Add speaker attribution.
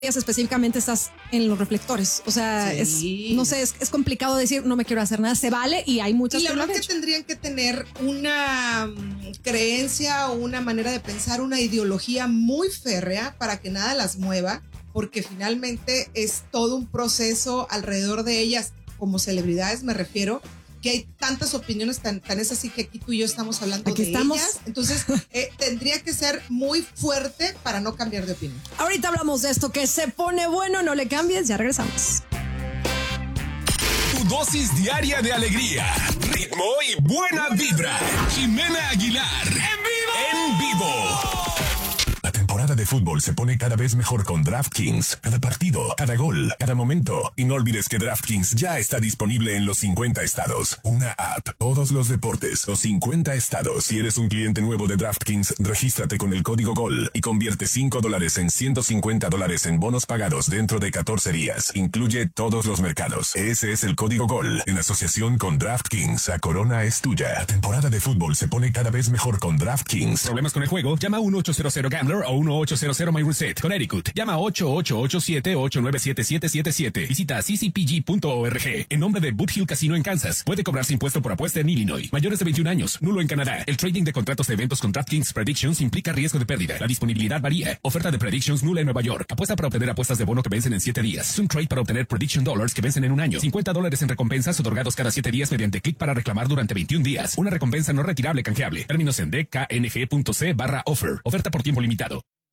Speaker 1: específicamente estás en los reflectores. O sea,
Speaker 2: sí.
Speaker 1: es complicado decir no me quiero hacer nada. Se vale y hay muchas.
Speaker 2: Y la verdad que tendrían que tener una creencia o una manera de pensar, una ideología muy férrea para que nada las mueva, porque finalmente es todo un proceso alrededor de ellas, como celebridades me refiero, que hay tantas opiniones, tan es así que aquí tú y yo estamos hablando de ellas. Entonces, tendría que ser muy fuerte para no cambiar de opinión.
Speaker 1: Ahorita hablamos de esto que se pone bueno, no le cambies, ya regresamos.
Speaker 3: Tu dosis diaria de alegría, ritmo y buena vibra. Jimena Aguilar, en vivo. La temporada de fútbol se pone cada vez mejor con DraftKings. Cada partido, cada gol, cada momento. Y no olvides que DraftKings ya está disponible en los 50 estados. Una app, todos los deportes, los 50 estados. Si eres un cliente nuevo de DraftKings, regístrate con el código GOL y convierte $5 en $150 en bonos pagados dentro de 14 días. Incluye todos los mercados. Ese es el código GOL. En asociación con DraftKings, la corona es tuya. La temporada de fútbol se pone cada vez mejor con DraftKings.
Speaker 4: ¿Problemas con el juego? Llama 1-800-GAMBLER o 1-800-MyReset. Connecticut. Llama 888-897-89777. Visita ccpg.org. En nombre de Boot Hill Casino en Kansas. Puede cobrarse impuesto por apuesta en Illinois. Mayores de 21 años. Nulo en Canadá. El trading de contratos de eventos con DraftKings Predictions implica riesgo de pérdida. La disponibilidad varía. Oferta de Predictions nula en Nueva York. Apuesta para obtener apuestas de bono que vencen en 7 días. Es un trade para obtener Prediction Dollars que vencen en un año. $50 en recompensas otorgados cada 7 días mediante clic para reclamar durante 21 días. Una recompensa no retirable canjeable. Términos en dkng.c/offer. Oferta por tiempo limitado.